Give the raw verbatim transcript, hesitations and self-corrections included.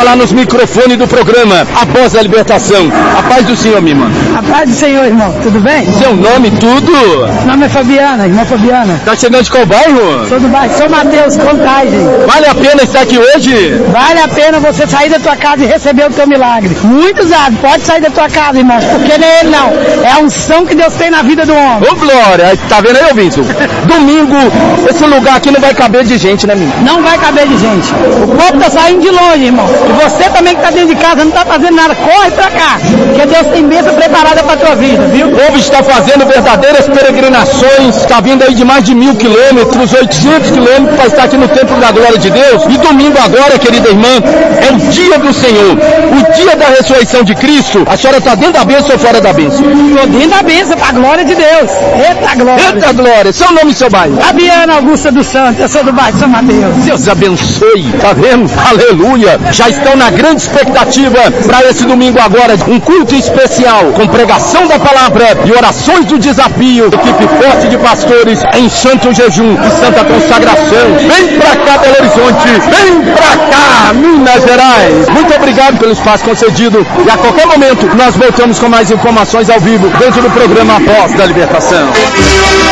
falar nos microfones do programa Após a Libertação. A paz do Senhor, minha irmã. A paz do Senhor, irmão. Tudo bem? Seu nome, tudo? Meu nome é Fabiana, irmã Fabiana. Tá chegando de qual bairro? Sou do bairro São Mateus, Contagem. Vale a pena estar aqui hoje? Vale a pena você sair da tua casa e receber o teu milagre. Muito usado. Pode sair da tua casa, irmão, porque não é ele não. É a unção que Deus tem na vida do homem. Ô, Glória. Tá vendo aí, ouvinte? Domingo, esse lugar aqui não vai caber de gente, né, menino? Não vai caber de gente. O povo tá saindo de longe, irmão. E você também que tá dentro de casa não tá fazendo nada. Corre pra cá, porque Deus tem bênção preparada pra tua vida, viu? O povo está fazendo verdadeiras peregrinações. Está vindo aí de mais de mil quilômetros, oitocentos quilômetros para estar aqui no Templo da Glória de Deus. E domingo agora, querida irmã, é o dia do Senhor. O dia da ressurreição de Cristo. A senhora está dentro da bênção ou fora da bênção? Tô dentro da bênção, pra glória de Deus. Eita glória. Eita glória. Seu nome e seu bairro? Fabiana Augusta dos Santos, eu sou do bairro São Mateus. Deus abençoe, tá vendo? Aleluia. Já estão na grande expectativa para esse domingo agora, um culto especial, com pregação da palavra e orações do desafio. Equipe forte de pastores em santo jejum e santa consagração. Vem pra cá, Belo Horizonte. Vem pra cá, Minas Gerais. Muito obrigado pelo espaço concedido. E a qualquer momento nós voltamos com mais informações ao vivo dentro do programa Após da Libertação.